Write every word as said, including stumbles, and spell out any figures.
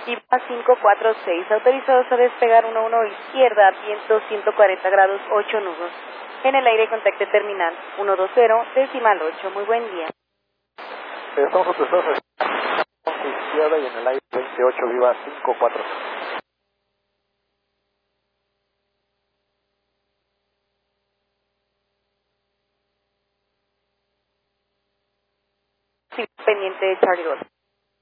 Viva cinco cuatro seis, autorizados a despegar uno uno izquierda, viento ciento cuarenta grados, ocho nudos. En el aire contacte terminal uno dos cero, decimal ocho. Muy buen día. Estamos autorizados a izquierda y en el aire veintiocho, Viva cinco cuatro seis. Sí, pendiente de Charlie Golf.